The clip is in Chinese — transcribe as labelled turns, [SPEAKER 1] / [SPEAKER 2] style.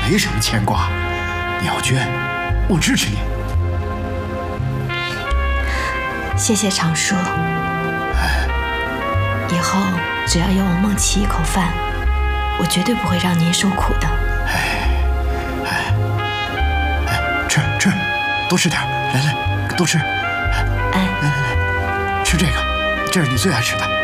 [SPEAKER 1] 没什么牵挂。鸟娟，我支持你。
[SPEAKER 2] 谢谢常叔。以后只要有我梦琪一口饭，我绝对不会让您受苦的。
[SPEAKER 1] 吃，多吃点，来，多吃。
[SPEAKER 2] 哎，
[SPEAKER 1] 来，吃这个，这是你最爱吃的。